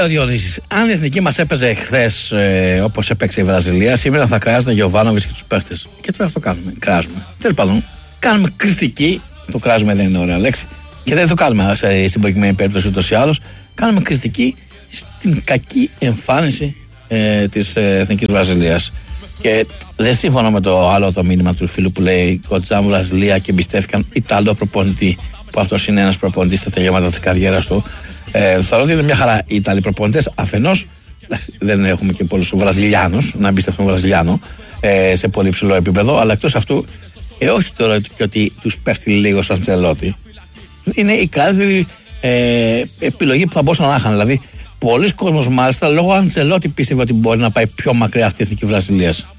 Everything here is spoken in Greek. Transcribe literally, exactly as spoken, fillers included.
ο Διονύσης. Αν η εθνική μας έπαιζε χθες ε, όπως έπαιξε η Βραζιλία, σήμερα θα κράζεται ο Γιοβάνοβιτς και τους παίχτες. Και τώρα αυτό κάνουμε. Κράζουμε. Τέλος πάντων, κάνουμε κριτική. Το κράζουμε δεν είναι ωραία λέξη. Και δεν το κάνουμε σε, στην προκειμένη περίπτωση ούτως ή άλλως. Κάνουμε κριτική στην κακή εμφάνιση ε, της ε, εθνικής Βραζιλίας. Και δεν συμφωνώ με το άλλο το μήνυμα του φίλου που λέει Κοτζάμ Βραζιλία και εμπιστεύτηκαν Ιταλό προπονητή, που αυτός είναι ένας προπονητής στα τελειώματα της καριέρας του. Ε, θεωρώ ότι είναι μια χαρά οι Ιταλοί προπονητές. Αφενός δεν έχουμε και πολλούς Βραζιλιάνους να εμπιστευτούν Βραζιλιάνο ε, σε πολύ ψηλό επίπεδο, αλλά εκτός αυτού, ε, όχι τώρα και ότι τους πέφτει λίγο σαν Αντσελότη. Είναι η καλύτερη ε, επιλογή που θα μπορούσαν να είχαν. Δηλαδή, πολλοί κόσμος μάλιστα λόγω Αντσελότη πίστευε ότι μπορεί να πάει πιο μακριά αυτή η εθνική Βραζιλίας.